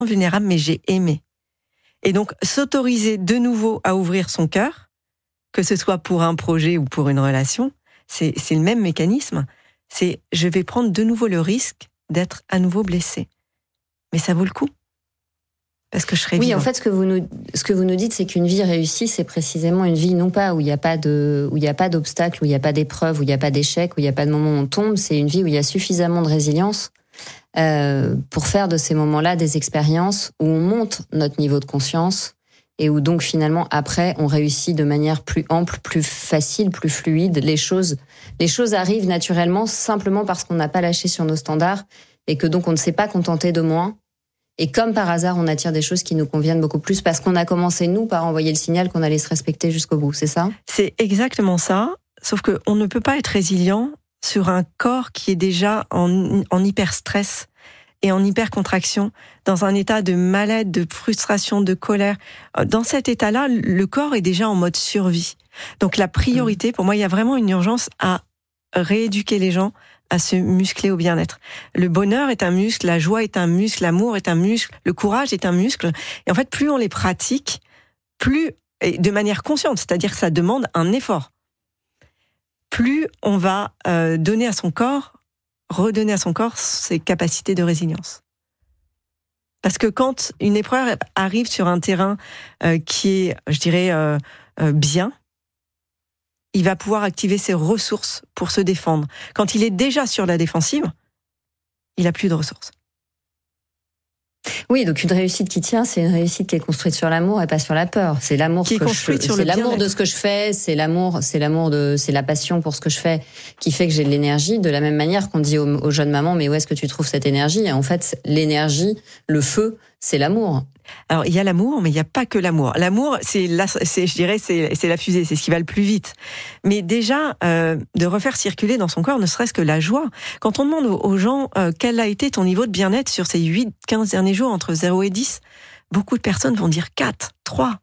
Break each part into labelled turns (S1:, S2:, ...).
S1: vulnérable, mais j'ai aimé. Et donc, s'autoriser de nouveau à ouvrir son cœur, que ce soit pour un projet ou pour une relation, c'est le même mécanisme. C'est je vais prendre de nouveau le risque d'être à nouveau blessée. Mais ça vaut le coup. Parce que je serai vivante.
S2: En fait, ce que vous nous dites, c'est qu'une vie réussie, c'est précisément une vie non pas où il n'y a pas d'obstacles, où il n'y a pas d'épreuves, où il n'y a pas d'échecs, où il n'y a pas de moments où on tombe. C'est une vie où il y a suffisamment de résilience pour faire de ces moments-là des expériences où on monte notre niveau de conscience et où donc finalement après on réussit de manière plus ample, plus facile, plus fluide. Les choses arrivent naturellement simplement parce qu'on n'a pas lâché sur nos standards et que donc on ne s'est pas contenté de moins. Et comme par hasard, on attire des choses qui nous conviennent beaucoup plus parce qu'on a commencé, nous, par envoyer le signal qu'on allait se respecter jusqu'au bout, c'est ça ?
S1: C'est exactement ça, sauf qu'on ne peut pas être résilient sur un corps qui est déjà en hyper-stress et en hyper-contraction, dans un état de mal-être, de frustration, de colère. Dans cet état-là, le corps est déjà en mode survie. Donc la priorité, pour moi, il y a vraiment une urgence à rééduquer les gens à se muscler au bien-être. Le bonheur est un muscle, la joie est un muscle, l'amour est un muscle, le courage est un muscle. Et en fait, plus on les pratique, plus, et de manière consciente, c'est-à-dire que ça demande un effort, plus on va redonner à son corps ses capacités de résilience. Parce que quand une épreuve arrive sur un terrain qui est, je dirais, bien, il va pouvoir activer ses ressources pour se défendre. Quand il est déjà sur la défensive, il n'a plus de ressources.
S2: Oui, donc une réussite qui tient, c'est une réussite qui est construite sur l'amour et pas sur la peur. C'est l'amour
S1: qui est construite sur
S2: c'est
S1: le
S2: l'amour
S1: bien-être.
S2: de ce que je fais, c'est la passion pour ce que je fais qui fait que j'ai de l'énergie. De la même manière qu'on dit aux jeunes mamans, mais où est-ce que tu trouves cette énergie ? Et en fait, l'énergie, le feu, c'est l'amour.
S1: Alors, il y a l'amour, mais il n'y a pas que l'amour. L'amour, c'est la fusée, c'est ce qui va le plus vite. Mais déjà, de refaire circuler dans son corps, ne serait-ce que la joie. Quand on demande aux gens quel a été ton niveau de bien-être sur ces 8-15 derniers jours, entre 0 et 10, beaucoup de personnes vont dire 4, 3.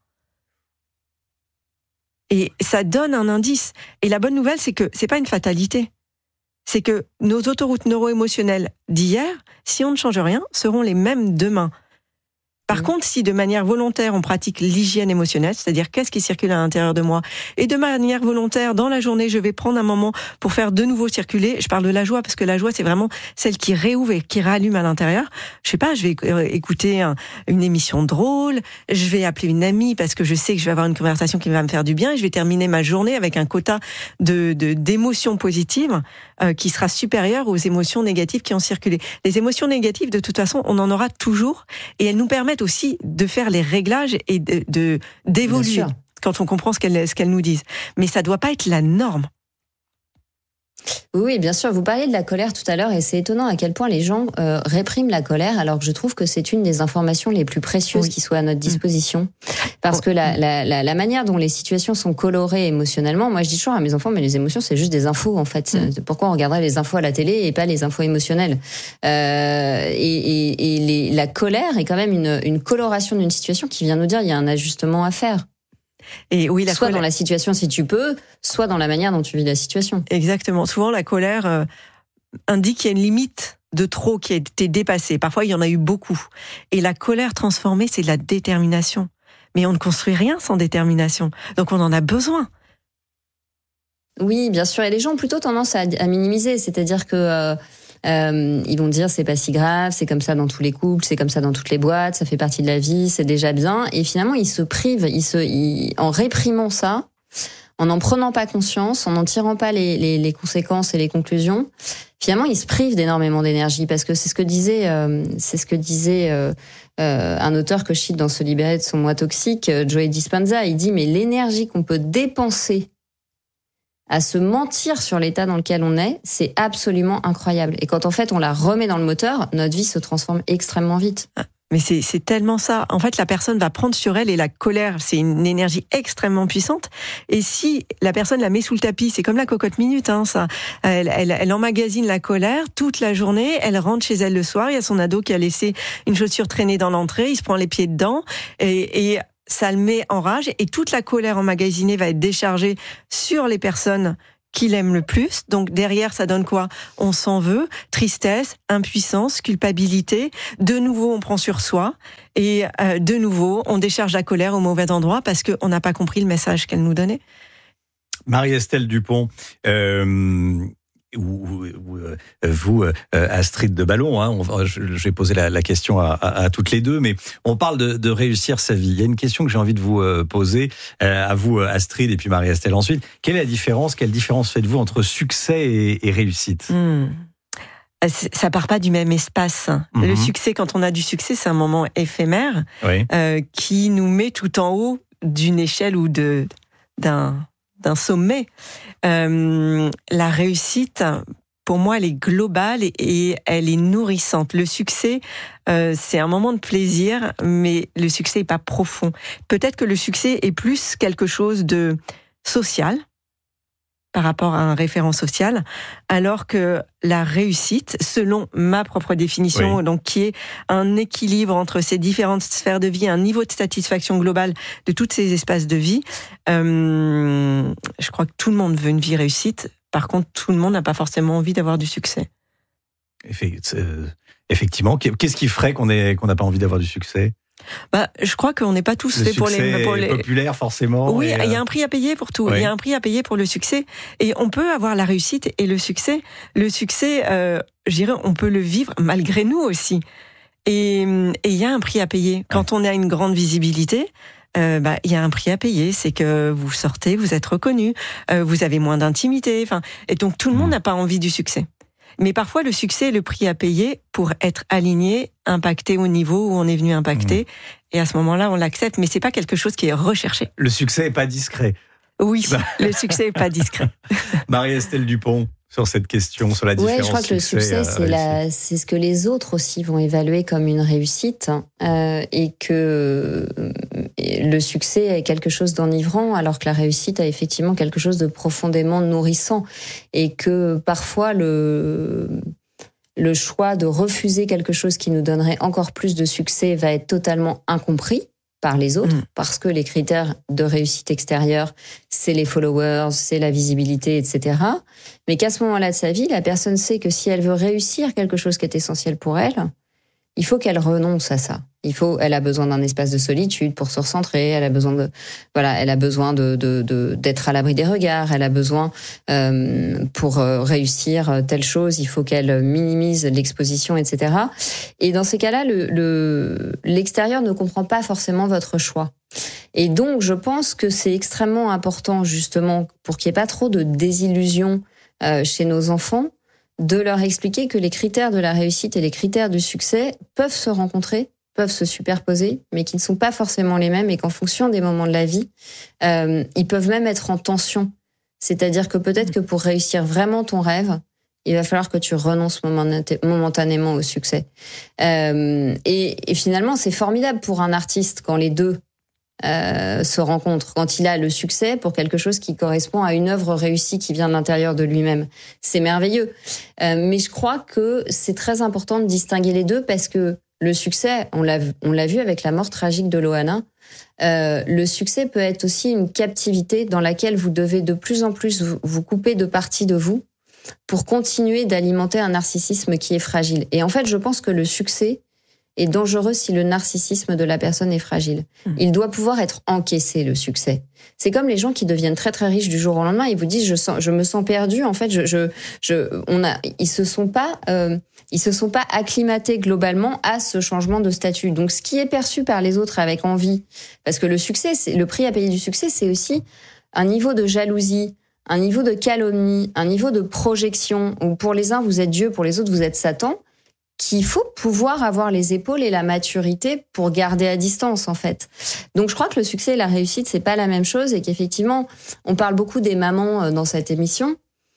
S1: Et ça donne un indice. Et la bonne nouvelle, c'est que c'est pas une fatalité. C'est que nos autoroutes neuro-émotionnelles d'hier, si on ne change rien, seront les mêmes demain. Par contre, si de manière volontaire, on pratique l'hygiène émotionnelle, c'est-à-dire qu'est-ce qui circule à l'intérieur de moi, et de manière volontaire, dans la journée, je vais prendre un moment pour faire de nouveau circuler. Je parle de la joie, parce que la joie, c'est vraiment celle qui réouvre et qui rallume à l'intérieur. Je sais pas, je vais écouter une émission drôle, je vais appeler une amie, parce que je sais que je vais avoir une conversation qui va me faire du bien, et je vais terminer ma journée avec un quota d'émotions positives qui sera supérieur aux émotions négatives qui ont circulé. Les émotions négatives, de toute façon, on en aura toujours, et elles nous permettent aussi de faire les réglages et d'évoluer quand on comprend ce qu'elles nous disent. Mais ça doit pas être la norme.
S2: Oui, bien sûr. Vous parliez de la colère tout à l'heure et c'est étonnant à quel point les gens répriment la colère alors que je trouve que c'est une des informations les plus précieuses qui soit à notre disposition. Parce que la manière dont les situations sont colorées émotionnellement, moi je dis toujours à mes enfants, mais les émotions c'est juste des infos en fait. Pourquoi on regarderait les infos à la télé et pas les infos émotionnelles la colère est quand même une coloration d'une situation qui vient nous dire il y a un ajustement à faire. Et oui, soit dans la situation si tu peux, soit dans la manière dont tu vis la situation.
S1: Exactement. Souvent, la colère indique qu'il y a une limite de trop qui a été dépassée. Parfois, il y en a eu beaucoup. Et la colère transformée, c'est de la détermination. Mais on ne construit rien sans détermination. Donc, on en a besoin.
S2: Oui, bien sûr. Et les gens ont plutôt tendance à minimiser. C'est-à-dire que ils vont dire c'est pas si grave, c'est comme ça dans tous les couples, c'est comme ça dans toutes les boîtes, ça fait partie de la vie, c'est déjà bien. Et finalement, ils se privent, en réprimant ça, en n'en prenant pas conscience, en n'en tirant pas les conséquences et les conclusions. Finalement, ils se privent d'énormément d'énergie parce que c'est ce que disait un auteur que je cite dans Se libérer de son moi toxique, Joe Dispenza. Il dit mais l'énergie qu'on peut dépenser à se mentir sur l'état dans lequel on est, c'est absolument incroyable. Et quand en fait on la remet dans le moteur, notre vie se transforme extrêmement vite.
S1: Mais c'est tellement ça. En fait, la personne va prendre sur elle et la colère, c'est une énergie extrêmement puissante. Et si la personne la met sous le tapis, c'est comme la cocotte minute, ça. Elle emmagasine la colère toute la journée. Elle rentre chez elle le soir. Il y a son ado qui a laissé une chaussure traîner dans l'entrée. Il se prend les pieds dedans et ça le met en rage. Et toute la colère emmagasinée va être déchargée sur les personnes qu'il aime le plus. Donc derrière, ça donne quoi? On s'en veut, tristesse, impuissance, culpabilité. De nouveau, on prend sur soi. Et de nouveau, on décharge la colère au mauvais endroit parce qu'on n'a pas compris le message qu'elle nous donnait.
S3: Marie-Estelle Dupont, vous, Astrid de Ballon, hein, je vais poser la question à toutes les deux, mais on parle de réussir sa vie. Il y a une question que j'ai envie de vous poser, à vous, Astrid, et puis Marie-Estelle ensuite. Quelle est la différence? Quelle différence faites-vous entre succès et réussite?
S1: Ça part pas du même espace. Le succès, quand on a du succès, c'est un moment éphémère, oui, qui nous met tout en haut d'une échelle ou d'un sommet. La réussite, pour moi, elle est globale et elle est nourrissante. Le succès, c'est un moment de plaisir, mais le succès n'est pas profond. Peut-être que le succès est plus quelque chose de social, par rapport à un référent social, alors que la réussite, selon ma propre définition, oui, donc qui est un équilibre entre ces différentes sphères de vie, un niveau de satisfaction globale de tous ces espaces de vie, je crois que tout le monde veut une vie réussite. Par contre, tout le monde n'a pas forcément envie d'avoir du succès.
S3: Effectivement, qu'est-ce qui ferait qu'on n'a pas envie d'avoir du succès ?
S1: Je crois qu'on n'est pas tous faits pour les
S3: populaires, forcément.
S1: Oui, il y a un prix à payer pour tout. Oui. Il y a un prix à payer pour le succès. Et on peut avoir la réussite et le succès. Le succès, je dirais, on peut le vivre malgré nous aussi. Et il y a un prix à payer. Quand on a une grande visibilité, il y a un prix à payer. C'est que vous sortez, vous êtes reconnu, vous avez moins d'intimité. Et donc tout le monde n'a pas envie du succès. Mais parfois, le succès est le prix à payer pour être aligné, impacté au niveau où on est venu impacter. Et à ce moment-là, on l'accepte, mais c'est pas quelque chose qui est recherché.
S3: Le succès est pas discret.
S1: Oui, le succès est pas discret.
S3: Marie-Estelle Dupont, sur cette question, sur la différence.
S2: Oui, je crois que le succès, c'est ce que les autres aussi vont évaluer comme une réussite, et que le succès est quelque chose d'enivrant, alors que la réussite est effectivement quelque chose de profondément nourrissant, et que parfois le choix de refuser quelque chose qui nous donnerait encore plus de succès va être totalement incompris par les autres, parce que les critères de réussite extérieure, c'est les followers, c'est la visibilité, etc. Mais qu'à ce moment-là de sa vie, la personne sait que si elle veut réussir quelque chose qui est essentiel pour elle, il faut qu'elle renonce à ça. Elle a besoin d'un espace de solitude pour se recentrer. Elle a besoin d'être à l'abri des regards. Elle a besoin, pour réussir telle chose, il faut qu'elle minimise l'exposition, etc. Et dans ces cas-là, l'extérieur ne comprend pas forcément votre choix. Et donc, je pense que c'est extrêmement important, justement, pour qu'il n'y ait pas trop de désillusion chez nos enfants, de leur expliquer que les critères de la réussite et les critères du succès peuvent se rencontrer, peuvent se superposer, mais qui ne sont pas forcément les mêmes, et qu'en fonction des moments de la vie, ils peuvent même être en tension. C'est-à-dire que peut-être que pour réussir vraiment ton rêve, il va falloir que tu renonces momentanément au succès. Et finalement, c'est formidable pour un artiste quand les deux se rencontrent, quand il a le succès pour quelque chose qui correspond à une œuvre réussie qui vient de l'intérieur de lui-même. C'est merveilleux. Mais je crois que c'est très important de distinguer les deux, parce que le succès, on l'a vu avec la mort tragique de Loana, le succès peut être aussi une captivité dans laquelle vous devez de plus en plus vous couper de parties de vous pour continuer d'alimenter un narcissisme qui est fragile. Et en fait, je pense que le succès est dangereux si le narcissisme de la personne est fragile. Il doit pouvoir être encaissé, le succès. C'est comme les gens qui deviennent très très riches du jour au lendemain. Ils vous disent je me sens perdu. En fait, ils se sont pas acclimatés globalement à ce changement de statut. Donc, ce qui est perçu par les autres avec envie, parce que le succès, le prix à payer du succès, c'est aussi un niveau de jalousie, un niveau de calomnie, un niveau de projection, où pour les uns vous êtes Dieu, pour les autres vous êtes Satan, qu'il faut pouvoir avoir les épaules et la maturité pour garder à distance, en fait. Donc, je crois que le succès et la réussite, c'est pas la même chose, et qu'effectivement, on parle beaucoup des mamans dans cette émission,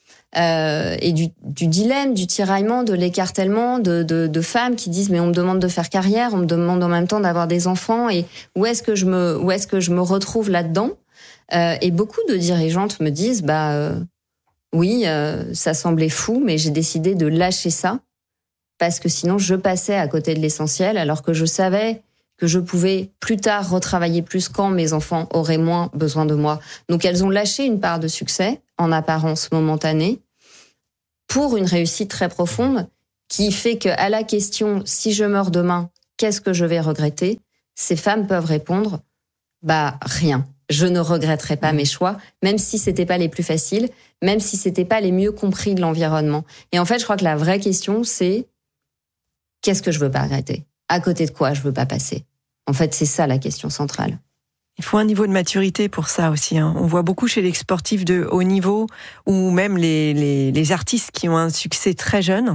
S2: et du dilemme, du tiraillement, de l'écartèlement de femmes qui disent mais on me demande de faire carrière, on me demande en même temps d'avoir des enfants, et où est-ce que je me retrouve là-dedans? Et beaucoup de dirigeantes me disent oui, ça semblait fou, mais j'ai décidé de lâcher ça, parce que sinon je passais à côté de l'essentiel, alors que je savais que je pouvais plus tard retravailler plus quand mes enfants auraient moins besoin de moi. Donc elles ont lâché une part de succès en apparence momentanée, pour une réussite très profonde qui fait qu'à la question « si je meurs demain, qu'est-ce que je vais regretter ?», ces femmes peuvent répondre « rien, je ne regretterai pas mes choix, même si c'était pas les plus faciles, même si c'était pas les mieux compris de l'environnement ». Et en fait, je crois que la vraie question, c'est « qu'est-ce que je veux pas regretter ? À côté de quoi je veux pas passer ?» En fait, c'est ça la question centrale.
S1: Il faut un niveau de maturité pour ça aussi. On voit beaucoup chez les sportifs de haut niveau ou même les artistes qui ont un succès très jeune.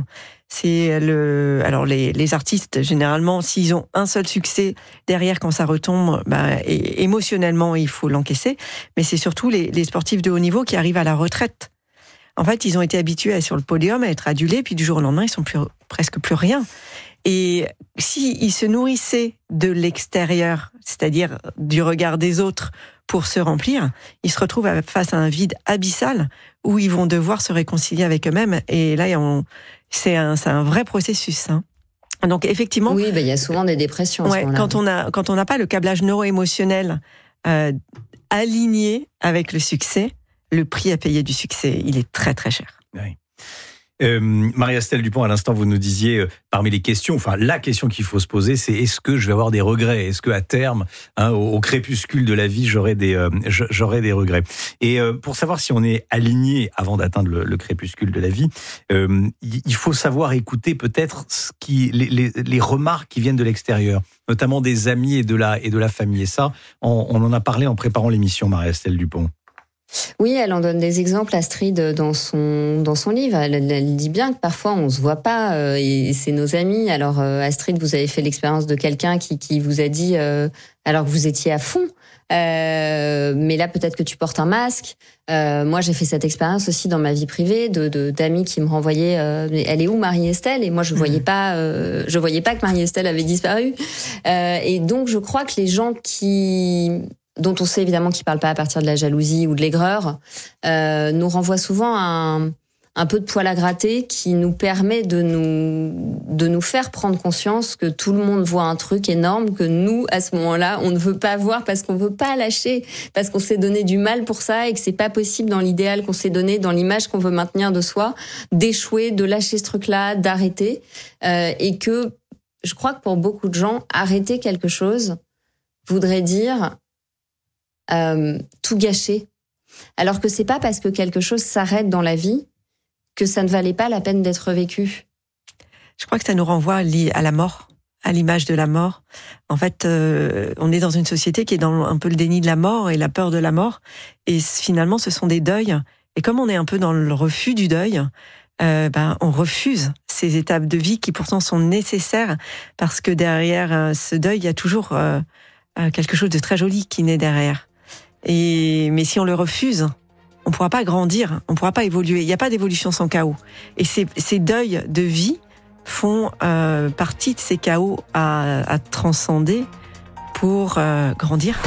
S1: Alors les artistes, généralement, s'ils ont un seul succès derrière, quand ça retombe, et émotionnellement, il faut l'encaisser. Mais c'est surtout les sportifs de haut niveau qui arrivent à la retraite. En fait, ils ont été habitués à être sur le podium, à être adulés, puis du jour au lendemain, ils sont presque plus rien. Et s'ils se nourrissaient de l'extérieur, c'est-à-dire du regard des autres pour se remplir, ils se retrouvent face à un vide abyssal où ils vont devoir se réconcilier avec eux-mêmes. Et là, c'est un vrai processus. Donc effectivement,
S2: oui, il y a souvent des dépressions.
S1: Quand on n'a pas le câblage neuro-émotionnel aligné avec le succès, le prix à payer du succès, il est très très cher.
S3: Oui. Marie-Estelle Dupont, à l'instant, vous nous disiez, parmi les questions, la question qu'il faut se poser, c'est est-ce que je vais avoir des regrets ? Est-ce qu'à terme, au crépuscule de la vie, j'aurai des regrets ? Et pour savoir si on est aligné avant d'atteindre le crépuscule de la vie, il faut savoir écouter peut-être les remarques qui viennent de l'extérieur, notamment des amis et de la famille. Et ça, on en a parlé en préparant l'émission, Marie-Estelle Dupont.
S2: Oui, elle en donne des exemples, Astrid, dans son livre. Elle dit bien que parfois on se voit pas et c'est nos amis. Alors Astrid, vous avez fait l'expérience de quelqu'un qui vous a dit alors que vous étiez à fond. Mais là peut-être que tu portes un masque. Moi j'ai fait cette expérience aussi dans ma vie privée d'amis qui me renvoyaient elle est où Marie-Estelle ? Et moi je voyais pas que Marie-Estelle avait disparu. Et donc je crois que les gens dont on sait évidemment qu'ils parlent pas à partir de la jalousie ou de l'aigreur, nous renvoient souvent un peu de poil à gratter qui nous permet de nous faire prendre conscience que tout le monde voit un truc énorme que nous, à ce moment-là, on ne veut pas voir parce qu'on veut pas lâcher, parce qu'on s'est donné du mal pour ça et que c'est pas possible dans l'idéal qu'on s'est donné, dans l'image qu'on veut maintenir de soi, d'échouer, de lâcher ce truc-là, d'arrêter. Et que je crois que pour beaucoup de gens, arrêter quelque chose voudrait dire tout gâcher. Alors que c'est pas parce que quelque chose s'arrête dans la vie que ça ne valait pas la peine d'être vécu.
S1: Je crois que ça nous renvoie à la mort, à l'image de la mort. En fait, on est dans une société qui est dans un peu le déni de la mort et la peur de la mort. Et finalement, ce sont des deuils. Et comme on est un peu dans le refus du deuil, on refuse ces étapes de vie qui pourtant sont nécessaires parce que derrière ce deuil, il y a toujours quelque chose de très joli qui naît derrière. Mais si on le refuse, on ne pourra pas grandir, on ne pourra pas évoluer. Il n'y a pas d'évolution sans chaos. Et ces deuils de vie font partie de ces chaos à transcender pour grandir.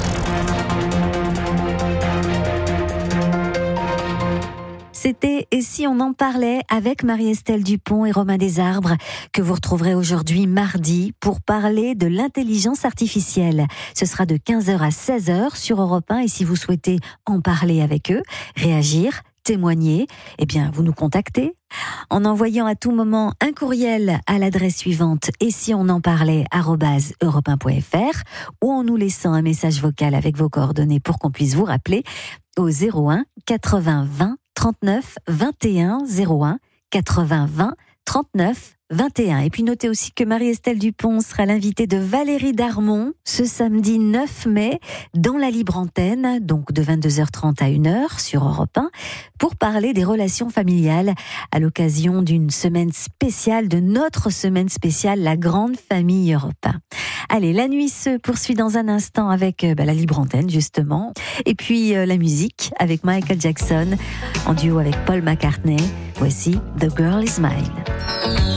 S4: C'était « Et si on en parlait » avec Marie-Estelle Dupont et Romain Desarbres, que vous retrouverez aujourd'hui mardi pour parler de l'intelligence artificielle. Ce sera de 15h à 16h sur Europe 1 et si vous souhaitez en parler avec eux, réagir, témoigner, vous nous contactez en envoyant à tout moment un courriel à l'adresse suivante et si on en parlait @europe1.fr ou en nous laissant un message vocal avec vos coordonnées pour qu'on puisse vous rappeler au 01 80 20 39 21 01 80 20 39 21. Et puis notez aussi que Marie-Estelle Dupont sera l'invitée de Valérie Darmon ce samedi 9 mai dans la Libre Antenne, donc de 22h30 à 1h sur Europe 1, pour parler des relations familiales à l'occasion d'une semaine spéciale, de notre semaine spéciale, la grande famille Europe 1. Allez, la nuit se poursuit dans un instant avec la Libre Antenne, justement. Et puis la musique avec Michael Jackson en duo avec Paul McCartney. Voici The Girl Is Mine.